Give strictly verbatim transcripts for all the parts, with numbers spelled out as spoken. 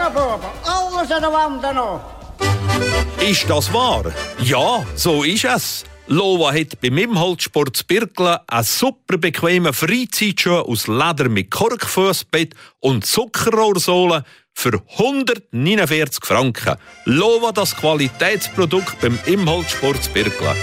Buben, alles an der Wand noch. Ist das wahr? Ja, so ist es. Lova hat beim Imholtsport zu Birkelen einen super bequemen Freizeitschuh aus Leder mit Korkfussbett und Zuckerrohrsohle für hundertneunundvierzig Franken. Lova, das Qualitätsprodukt beim Imholtsport zu Birkelen.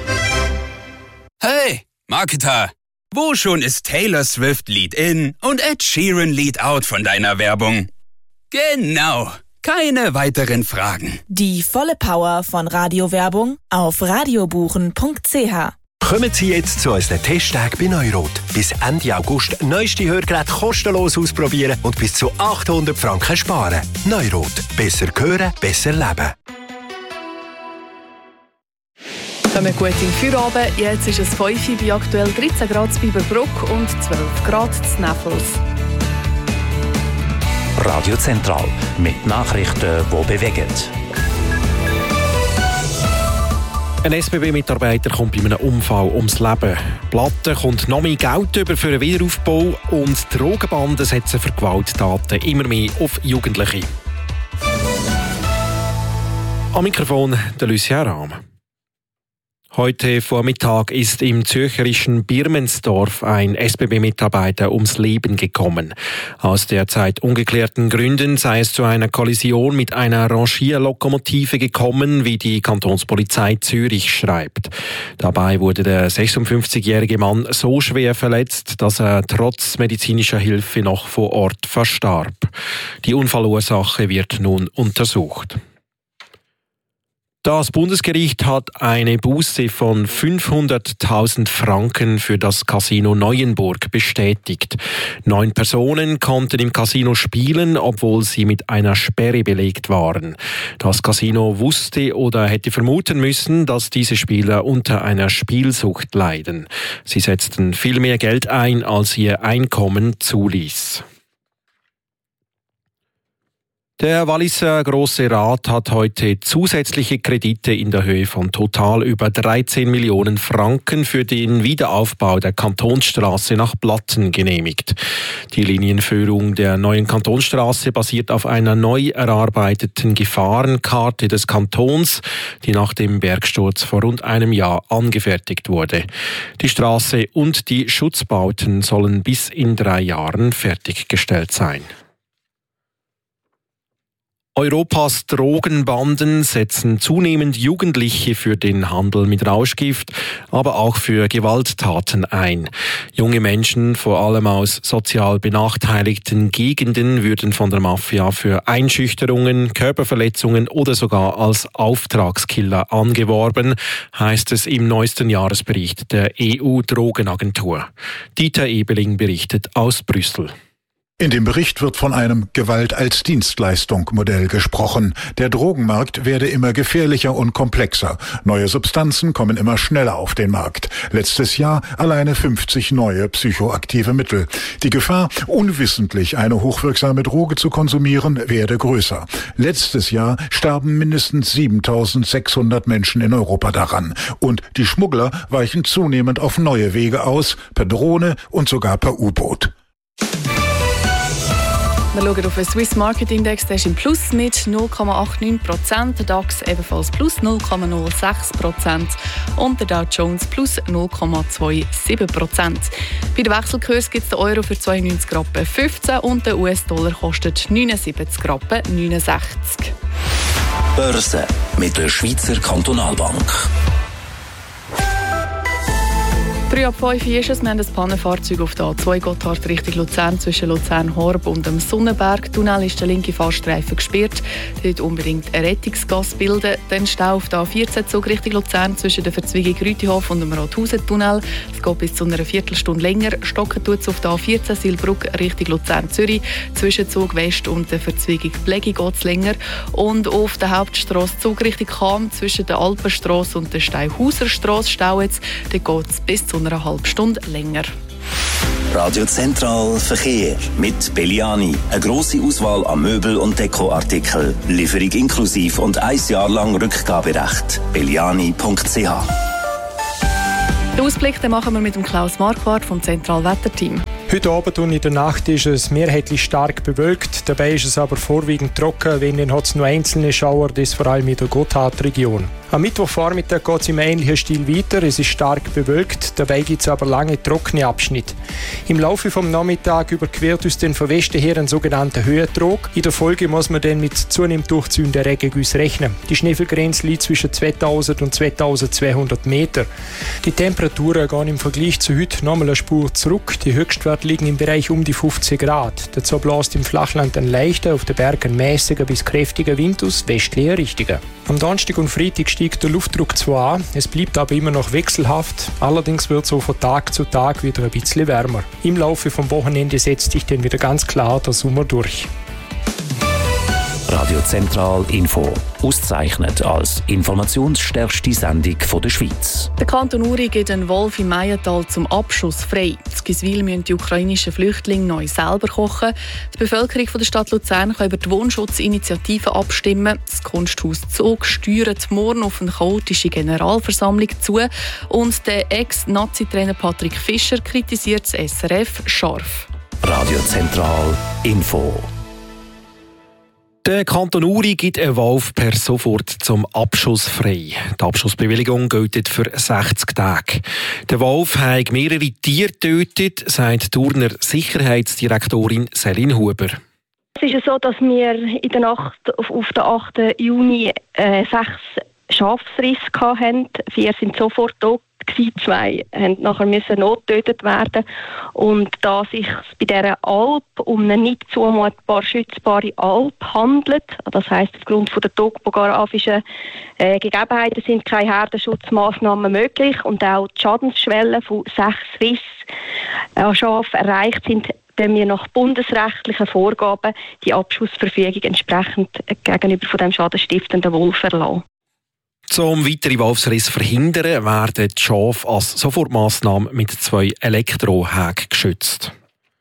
Hey, Marketer! Wo schon ist Taylor Swift Lead in und Ed Sheeran Lead out von deiner Werbung? Genau! Keine weiteren Fragen. Die volle Power von Radiowerbung auf radiobuchen punkt c h. Kommen Sie jetzt zu unseren Testtagen bei Neurot. Bis Ende August neueste Hörgeräte kostenlos ausprobieren und bis zu achthundert Franken sparen. Neurot. Besser hören, besser leben. Kommen gut in den Feierabend. Jetzt ist es fünf Uhr bei aktuell dreizehn Grad in Biberbruck und zwölf Grad in Neffels. Radio Zentral mit Nachrichten, die bewegen. Ein S B B-Mitarbeiter kommt bei einem Unfall ums Leben. Platte kommt noch mehr Geld über für den Wiederaufbau und Drogenbanden setzen für Gewalttaten immer mehr auf Jugendliche. Am Mikrofon der Lucia Rahm. Heute Vormittag ist im zürcherischen Birmensdorf ein S B B-Mitarbeiter ums Leben gekommen. Aus derzeit ungeklärten Gründen sei es zu einer Kollision mit einer Rangierlokomotive gekommen, wie die Kantonspolizei Zürich schreibt. Dabei wurde der sechsundfünfzigjährige Mann so schwer verletzt, dass er trotz medizinischer Hilfe noch vor Ort verstarb. Die Unfallursache wird nun untersucht. Das Bundesgericht hat eine Buße von fünfhunderttausend Franken für das Casino Neuenburg bestätigt. Neun Personen konnten im Casino spielen, obwohl sie mit einer Sperre belegt waren. Das Casino wusste oder hätte vermuten müssen, dass diese Spieler unter einer Spielsucht leiden. Sie setzten viel mehr Geld ein, als ihr Einkommen zuließ. Der Walliser Grosse Rat hat heute zusätzliche Kredite in der Höhe von total über dreizehn Millionen Franken für den Wiederaufbau der Kantonsstraße nach Blatten genehmigt. Die Linienführung der neuen Kantonsstraße basiert auf einer neu erarbeiteten Gefahrenkarte des Kantons, die nach dem Bergsturz vor rund einem Jahr angefertigt wurde. Die Straße und die Schutzbauten sollen bis in drei Jahren fertiggestellt sein. Europas Drogenbanden setzen zunehmend Jugendliche für den Handel mit Rauschgift, aber auch für Gewalttaten ein. Junge Menschen, vor allem aus sozial benachteiligten Gegenden, würden von der Mafia für Einschüchterungen, Körperverletzungen oder sogar als Auftragskiller angeworben, heißt es im neuesten Jahresbericht der E U-Drogenagentur. Dieter Ebeling berichtet aus Brüssel. In dem Bericht wird von einem Gewalt als Dienstleistung-Modell gesprochen. Der Drogenmarkt werde immer gefährlicher und komplexer. Neue Substanzen kommen immer schneller auf den Markt. Letztes Jahr alleine fünfzig neue psychoaktive Mittel. Die Gefahr, unwissentlich eine hochwirksame Droge zu konsumieren, werde größer. Letztes Jahr starben mindestens siebentausendsechshundert Menschen in Europa daran. Und die Schmuggler weichen zunehmend auf neue Wege aus, per Drohne und sogar per U-Boot. Wir schauen auf den Swiss Market Index, der ist im Plus mit null Komma neunundachtzig Prozent, der DAX ebenfalls plus null Komma null sechs Prozent und der Dow Jones plus null Komma siebenundzwanzig Prozent. Bei den Wechselkursen gibt es den Euro für zweiundneunzig Rappen fünfzehn und der U S-Dollar kostet neunundsiebzig Rappen neunundsechzig. Börse mit der Schweizer Kantonalbank. drei ab fünf ist es. Wir haben ein Pannenfahrzeug auf der A zwei Gotthard Richtung Luzern zwischen Luzern-Horb und dem Sonnenberg-Tunnel ist der linke Fahrstreifen gesperrt. Dort unbedingt eine Rettungsgasse bilden. Dann Stau auf der A vierzehn Zug Richtung Luzern zwischen der Verzweigung Rütihof und dem Rothausen-Tunnel. Es geht bis zu einer Viertelstunde länger. Stocken tut es auf der A vierzehn Silbruck Richtung Luzern-Zürich. Zwischen Zug West und der Verzweigung Blegi geht es länger. Und auf der Hauptstrasse Zug Richtung Cham zwischen der Alpenstrasse und der Steinhauserstrasse stau jetzt. Dort geht es bis zu einer halben Stunde länger. Radio Zentral Verkehr mit Belliani. Eine grosse Auswahl an Möbel- und Dekoartikeln. Lieferung inklusiv und ein Jahr lang Rückgaberecht. belliani punkt c h. Den Ausblick den machen wir mit dem Klaus Marquardt vom Zentralwetterteam. Heute Abend und in der Nacht ist es mehrheitlich stark bewölkt. Dabei ist es aber vorwiegend trocken, wenn dann hat es nur einzelne Schauer, das vor allem in der Gotthardregion. Am Mittwochvormittag geht es im ähnlichen Stil weiter. Es ist stark bewölkt, dabei gibt es aber lange trockene Abschnitte. Im Laufe vom Nachmittag überquert uns dann von Westen her ein sogenannter Höhentrog. In der Folge muss man dann mit zunehmend durchziehenden Regengüssen rechnen. Die Schneefallgrenze liegt zwischen zweitausend und zweitausendzweihundert Meter. Die Temperaturen gehen im Vergleich zu heute nochmal eine Spur zurück. Die Höchstwerte liegen im Bereich um die fünfzehn Grad. Dazu bläst im Flachland ein leichter, auf den Bergen mäßiger bis kräftiger Wind aus westlicher Richtung. Am Donnerstag und Freitag steigt der Luftdruck zwar an, es bleibt aber immer noch wechselhaft. Allerdings wird so von Tag zu Tag wieder ein bisschen wärmer. Im Laufe vom Wochenende setzt sich dann wieder ganz klar der Sommer durch. Radio Zentral Info. Ausgezeichnet als informationsstärkste Sendung der Schweiz. Der Kanton Uri gibt einen Wolf im Meiental zum Abschuss frei. In Giswil müssen die ukrainischen Flüchtlinge neu selber kochen. Die Bevölkerung der Stadt Luzern kann über die Wohnschutzinitiative abstimmen. Das Kunsthaus Zug steuert morgen auf eine chaotische Generalversammlung zu. Und der Ex-Nazi-Trainer Patrick Fischer kritisiert das S R F scharf. Radio Zentral Info. Der Kanton Uri gibt einen Wolf per sofort zum Abschuss frei. Die Abschussbewilligung gilt für sechzig Tage. Der Wolf hat mehrere Tiere getötet, sagt Turner Sicherheitsdirektorin Selin Huber. Es ist so, dass wir in der Nacht auf, auf den achten Juni äh, sechs Schafsrisse hatten. Vier sind sofort tot. Zwei mussten nachher müssen notgetötet werden. Und da sich bei dieser Alp um eine nicht zumutbar schützbare Alp handelt, das heisst, aufgrund der topografischen äh, Gegebenheiten sind keine Herdenschutzmaßnahmen möglich und auch die Schadensschwelle von sechs Rissen an Schafen erreicht sind, wenn wir nach bundesrechtlichen Vorgaben die Abschussverfügung entsprechend gegenüber von dem schadenstiftenden Wolf erlassen. Um weitere Wolfsrisse zu verhindern, werden die Schafe als Sofortmaßnahme mit zwei Elektrohägen geschützt.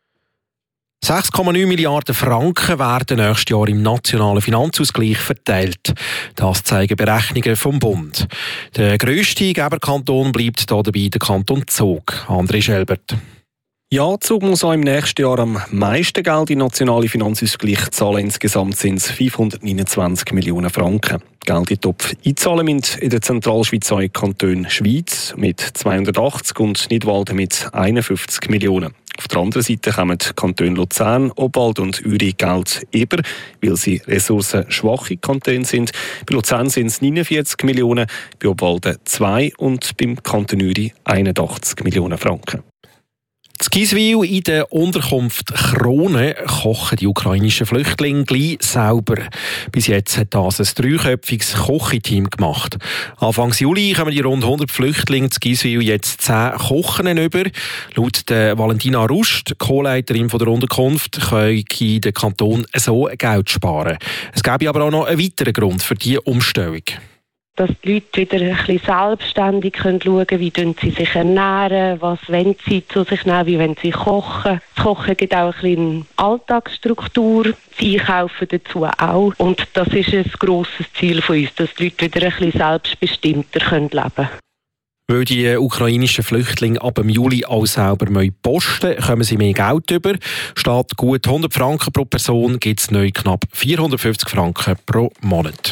sechs Komma neun Milliarden Franken werden nächstes Jahr im nationalen Finanzausgleich verteilt. Das zeigen Berechnungen vom Bund. Der grösste Geberkanton bleibt hier dabei der Kanton Zug. André Schelbert. Ja, Zug muss auch im nächsten Jahr am meisten Geld in den nationalen Finanzausgleich zahlen. Insgesamt sind es fünfhundertneunundzwanzig Millionen Franken. Geld in den Topf einzahlen müssen in der Zentralschweiz auch Kanton Schwyz mit zweihundertachtzig und Nidwalden mit einundfünfzig Millionen. Auf der anderen Seite kommen die Kantone Luzern, Obwald und Uri Geld über, weil sie ressourcenschwache Kantone sind. Bei Luzern sind es neunundvierzig Millionen, bei Obwalden zwei und beim Kanton Uri einundachtzig Millionen Franken. In Giswil in der Unterkunft Krone kochen die ukrainischen Flüchtlinge gleich selber. Bis jetzt hat das ein dreiköpfiges Kochteam gemacht. Anfang Juli kommen die rund hundert Flüchtlinge zu Giswil jetzt zehn Kochen über. Laut der Valentina Rust, Co-Leiterin der Unterkunft, können der Kanton so Geld sparen. Es gäbe aber auch noch einen weiteren Grund für diese Umstellung. Dass die Leute wieder ein bisschen selbstständig können schauen können, wie sie sich ernähren, was wollen sie zu sich nehmen, wie wollen sie kochen. Das Kochen gibt auch ein bisschen Alltagsstruktur, das Einkaufen dazu auch. Und das ist ein grosses Ziel von uns, dass die Leute wieder ein bisschen selbstbestimmter leben können. Weil die ukrainischen Flüchtlinge ab dem Juli auch selber posten müssen, kommen sie mehr Geld über. Statt gut hundert Franken pro Person gibt es neu knapp vierhundertfünfzig Franken pro Monat.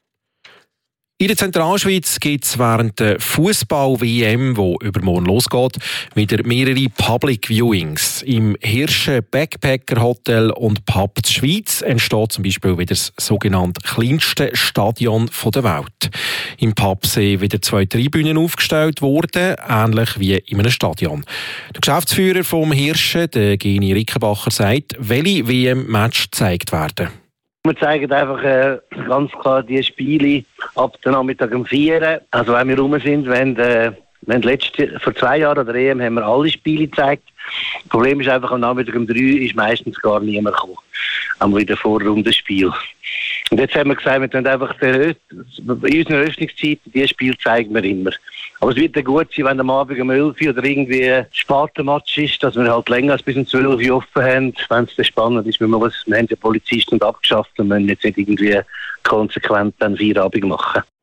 In der Zentralschweiz gibt es während der Fußball-W M, die übermorgen losgeht, wieder mehrere Public Viewings. Im Hirschen Backpacker Hotel und Pub der Schweiz entsteht zum Beispiel wieder das sogenannte kleinste Stadion der Welt. Im Pub sind wieder zwei Tribünen aufgestellt worden, ähnlich wie in einem Stadion. Der Geschäftsführer vom Hirschen, der Geni Rickenbacher, sagt, welche W M-Match gezeigt werden. Wir zeigen einfach äh, ganz klar die Spiele ab dem Nachmittag um vier. Also wenn wir rum sind, wenn, äh, wenn letzte, vor zwei Jahren an der E M haben wir alle Spiele gezeigt. Das Problem ist einfach, am Nachmittag um drei ist meistens gar niemand gekommen. Haben wir wieder Vorrundenspiel. Und jetzt haben wir gesagt, wir können einfach in unseren Öffnungszeiten die Spiele zeigen wir immer. Aber es wird dann gut sein, wenn am Abend um elf Uhr oder irgendwie ein Spatenmatch ist, dass wir halt länger als bis um zwölf Uhr offen haben. Wenn es dann spannend ist, wir, was, wir haben ja Polizisten abgeschafft und müssen jetzt nicht irgendwie konsequent dann Feierabend machen.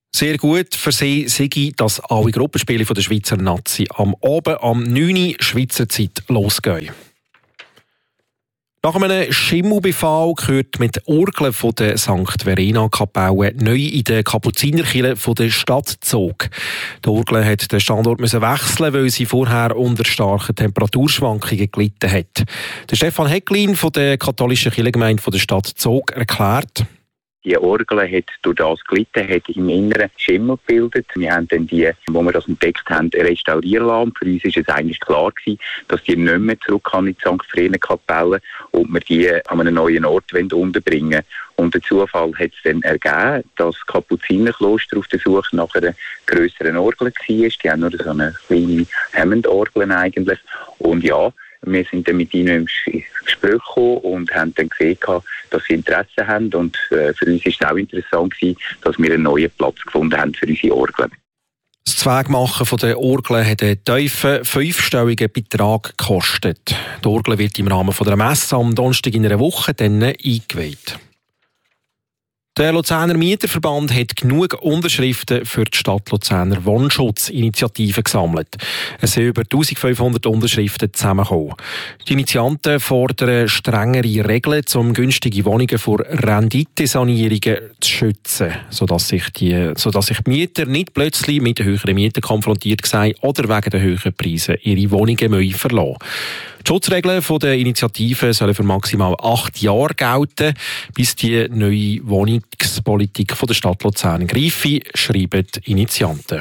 Sehr gut für sie sei, dass alle Gruppenspiele der Schweizer Nazi am Abend am neun Uhr Schweizer Zeit losgehen. Nach einem Schimmelbefall gehört mit Orgeln von der Sankt Verena-Kapelle neu in der Kapuzinerkirche der Stadt Zug. Die Orgel hat den Standort wechseln, weil sie vorher unter starken Temperaturschwankungen gelitten hat. Der Stefan Hecklin von der katholischen Kirchengemeinde der Stadt Zug erklärt: Die Orgel hat durch das gelitten, hat im Inneren Schimmel gebildet. Wir haben dann die, wo wir das entdeckt haben, restaurieren lassen. Für uns war es eigentlich klar gewesen, dass die nicht mehr zurück kann in die Sankt Verena-Kapelle und wir die an einen neuen Ort unterbringen wollen. Und der Zufall hat es dann ergeben, dass das Kapuzinerkloster auf der Suche nach einer grösseren Orgel war. Die haben nur so eine kleine Hammond-Orgel eigentlich. Und ja, wir sind dann mit ihnen ins Gespräch gekommen und haben dann gesehen, dass sie Interesse haben. Und äh, für uns war es auch interessant, dass wir einen neuen Platz gefunden haben für unsere Orgeln. Das Zweigmachen der Orgeln hat einen tiefen, fünfstelligen Betrag gekostet. Die Orgel wird im Rahmen einer Messe am Donnerstag in einer Woche dann eingeweiht. Der Luzerner Mieterverband hat genug Unterschriften für die Stadt Luzerner Wohnschutzinitiative gesammelt. Es sind über eintausendfünfhundert Unterschriften zusammengekommen. Die Initianten fordern strengere Regeln, um günstige Wohnungen vor Renditesanierungen zu schützen, sodass sich die, sodass sich die Mieter nicht plötzlich mit den höheren Mieten konfrontiert sehen oder wegen der höheren Preise ihre Wohnungen verlassen müssen. Die Schutzregeln der Initiative sollen für maximal acht Jahre gelten, bis die neue Wohnungspolitik der Stadt Luzern greife, schreiben die Initianten.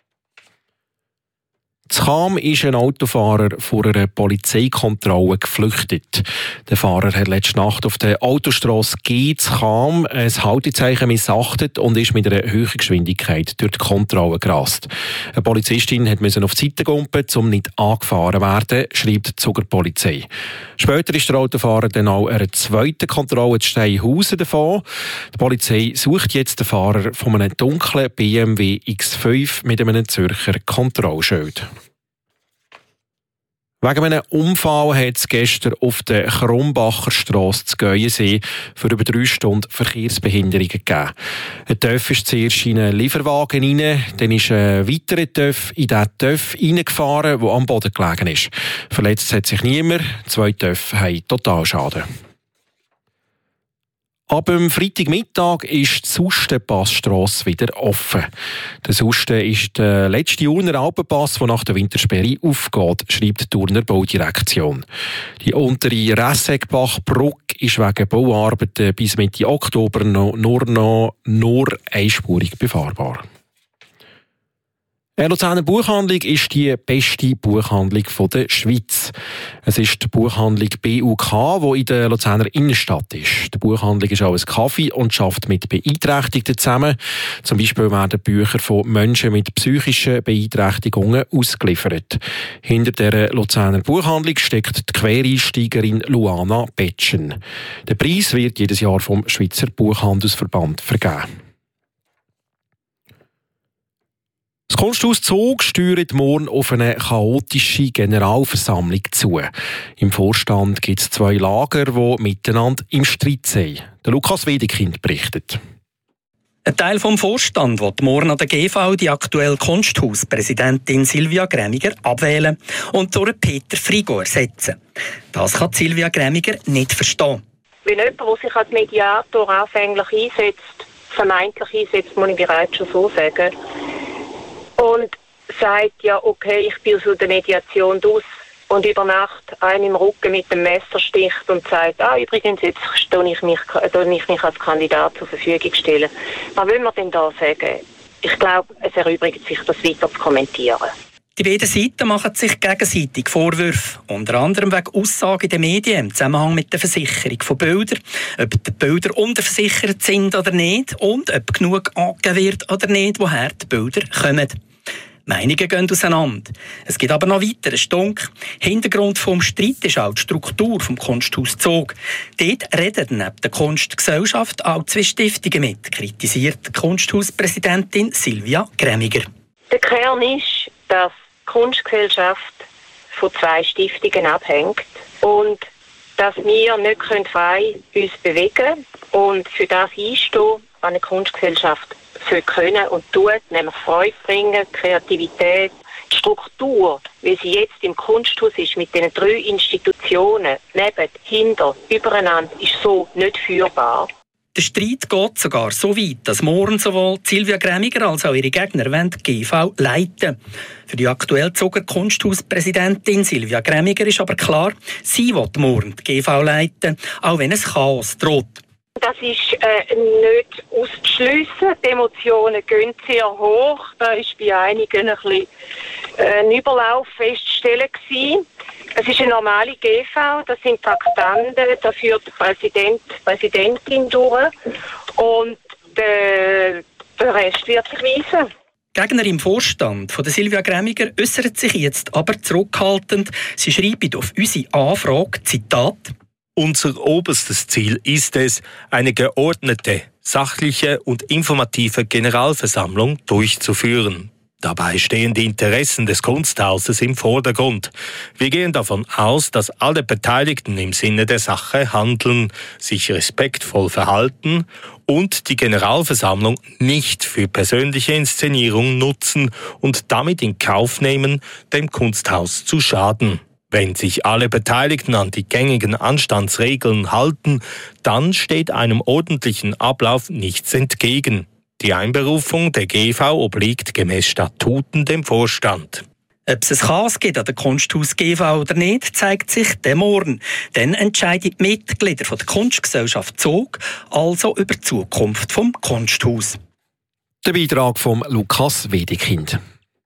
In Cham ist ein Autofahrer vor einer Polizeikontrolle geflüchtet. Der Fahrer hat letzte Nacht auf der Autostrasse G in Cham ein Haltezeichen missachtet und ist mit einer hohen Geschwindigkeit durch die Kontrolle gerast. Eine Polizistin musste auf die Seite gumpen, um nicht angefahren zu werden, schreibt die Zuger Polizei. Später ist der Autofahrer dann auch einer zweiten Kontrolle in Steinhausen davon. Die Polizei sucht jetzt den Fahrer von einem dunklen B M W X fünf mit einem Zürcher Kontrollschild. Wegen einem Unfall hat es gestern auf der Krumbacher Strasse zu Geuensee für über drei Stunden Verkehrsbehinderungen gegeben. Ein Töff ist zuerst in einen Lieferwagen rein, dann ist ein weiterer Töff in den Töff reingefahren, der am Boden gelegen ist. Verletzt hat sich niemand, zwei Töpfe haben Totalschaden. Ab dem Freitagmittag ist die Sustenpassstrasse wieder offen. Der Susten ist der letzte Urner Alpenpass, der nach der Wintersperre aufgeht, schreibt die Urner Baudirektion. Die untere Ressegbachbrücke ist wegen Bauarbeiten bis Mitte Oktober noch, nur noch nur einspurig befahrbar. Eine Luzerner Buchhandlung ist die beste Buchhandlung der Schweiz. Es ist die Buchhandlung B U K, die in der Luzerner Innenstadt ist. Die Buchhandlung ist auch ein Kaffee und arbeitet mit Beeinträchtigten zusammen. Zum Beispiel werden Bücher von Menschen mit psychischen Beeinträchtigungen ausgeliefert. Hinter der Luzerner Buchhandlung steckt die Quereinsteigerin Luana Betschen. Der Preis wird jedes Jahr vom Schweizer Buchhandelsverband vergeben. Das Kunsthaus Zug steuert morgen auf eine chaotische Generalversammlung zu. Im Vorstand gibt es zwei Lager, die miteinander im Streit sind. Der Lukas Wedekind berichtet. Ein Teil vom Vorstand will morgen an der G V die aktuelle Kunsthauspräsidentin Silvia Grämiger abwählen und durch Peter Frigo ersetzen. Das kann Silvia Grämiger nicht verstehen. Wenn jemand, der sich als Mediator anfänglich einsetzt, vermeintlich einsetzt, muss ich bereits schon so sagen, und sagt, ja, okay, ich bin so der Mediation aus und über Nacht einen im Rücken mit dem Messer sticht und sagt, ah, übrigens, jetzt stehe ich mich, stehe ich mich als Kandidat zur Verfügung stellen. Was will man denn da sagen? Ich glaube, es erübrigt sich, das weiter zu kommentieren. Die beiden Seiten machen sich gegenseitig Vorwürfe, unter anderem wegen Aussagen in den Medien im Zusammenhang mit der Versicherung von Bildern, ob die Bilder unterversichert sind oder nicht und ob genug angegeben wird oder nicht, woher die Bilder kommen. Meinungen gehen auseinander. Es gibt aber noch weiteren Stunk. Hintergrund vom Streit ist auch die Struktur vom Kunsthaus Zug. Dort reden neben der Kunstgesellschaft auch zwei Stiftungen mit, kritisiert die Kunsthauspräsidentin Silvia Grämiger. Der Kern ist, dass die Kunstgesellschaft von zwei Stiftungen abhängt und dass wir nicht frei uns bewegen können und für das einstehen, was eine Kunstgesellschaft es können und tut, nämlich Freude bringen, Kreativität, die Struktur, wie sie jetzt im Kunsthaus ist, mit den drei Institutionen, neben, hinter, übereinander, ist so nicht führbar. Der Streit geht sogar so weit, dass morgen sowohl Silvia Grämiger als auch ihre Gegner wollen die G V leiten. Für die aktuell gezogene Kunsthauspräsidentin Silvia Grämiger ist aber klar, sie will morgen die G V leiten, auch wenn es Chaos droht. Das ist äh, nicht auszuschliessen. Die Emotionen gehen sehr hoch. Da war bei einigen ein bisschen äh, ein Überlauf festzustellen gewesen. Es ist eine normale G V, das sind Traktanten, da führt der Präsident, die Präsidentin durch und der, der Rest wird sich weisen. Gegner im Vorstand von der Silvia Grämiger äußert sich jetzt aber zurückhaltend. Sie schreiben auf unsere Anfrage, Zitat: Unser oberstes Ziel ist es, eine geordnete, sachliche und informative Generalversammlung durchzuführen. Dabei stehen die Interessen des Kunsthauses im Vordergrund. Wir gehen davon aus, dass alle Beteiligten im Sinne der Sache handeln, sich respektvoll verhalten und die Generalversammlung nicht für persönliche Inszenierung nutzen und damit in Kauf nehmen, dem Kunsthaus zu schaden. Wenn sich alle Beteiligten an die gängigen Anstandsregeln halten, dann steht einem ordentlichen Ablauf nichts entgegen. Die Einberufung der G V obliegt gemäß Statuten dem Vorstand. Ob es ein Chaos gibt an der Kunsthaus G V oder nicht, zeigt sich dann morgen. Dann entscheiden die Mitglieder der Kunstgesellschaft Zug also über die Zukunft des Kunsthaus. Der Beitrag von Lukas Wedekind.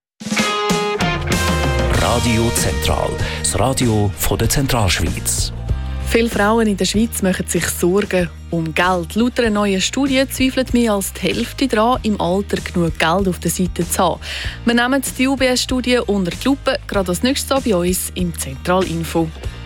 Radio Zentral, das Radio von der Zentralschweiz. Viele Frauen in der Schweiz machen sich Sorgen um Geld. Laut einer neuen Studie zweifelt mehr als die Hälfte daran, im Alter genug Geld auf der Seite zu haben. Wir nehmen die U B S-Studie unter die Lupe, gerade als nächstes bei uns im Zentralinfo.